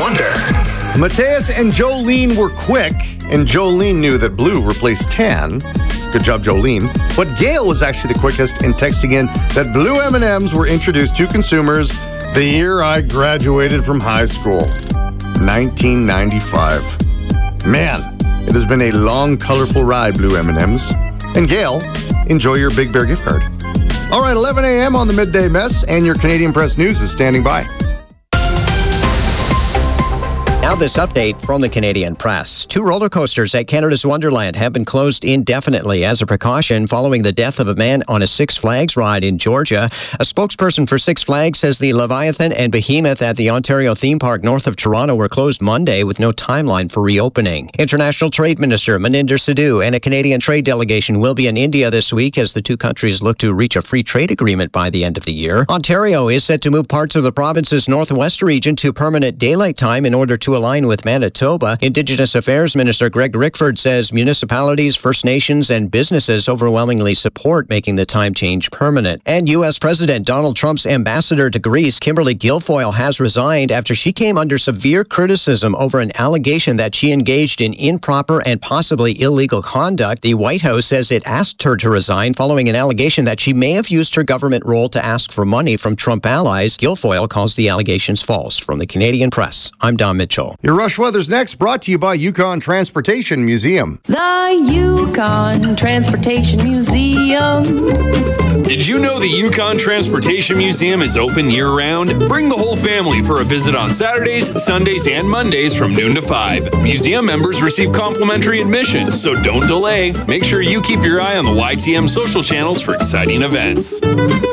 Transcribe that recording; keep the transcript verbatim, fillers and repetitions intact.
Wonder. Mateus and Jolene were quick, and Jolene knew that blue replaced tan. Good job, Jolene. But Gail was actually the quickest in texting in that blue M and M's were introduced to consumers the year I graduated from high school, nineteen ninety-five. Man, it has been a long, colorful ride, blue M and M's. And Gail, enjoy your Big Bear gift card. All right, eleven a.m. on the Midday Mess, and your Canadian Press News is standing by. Now this update from the Canadian Press. Two roller coasters at Canada's Wonderland have been closed indefinitely as a precaution following the death of a man on a Six Flags ride in Georgia. A spokesperson for Six Flags says the Leviathan and Behemoth at the Ontario theme park north of Toronto were closed Monday with no timeline for reopening. International Trade Minister Maninder Sidhu and a Canadian trade delegation will be in India this week as the two countries look to reach a free trade agreement by the end of the year. Ontario is set to move parts of the province's northwest region to permanent daylight time in order to align with Manitoba. Indigenous Affairs Minister Greg Rickford says municipalities, First Nations, and businesses overwhelmingly support making the time change permanent. And U S President Donald Trump's ambassador to Greece, Kimberly Guilfoyle, has resigned after she came under severe criticism over an allegation that she engaged in improper and possibly illegal conduct. The White House says it asked her to resign following an allegation that she may have used her government role to ask for money from Trump allies. Guilfoyle calls the allegations false. From the Canadian Press, I'm Don Mitchell. Your Rush Weather's next, brought to you by Yukon Transportation Museum. The Yukon Transportation Museum. Did you know the Yukon Transportation Museum is open year-round? Bring the whole family for a visit on Saturdays, Sundays, and Mondays from noon to five. Museum members receive complimentary admission, so don't delay. Make sure you keep your eye on the Y T M social channels for exciting events.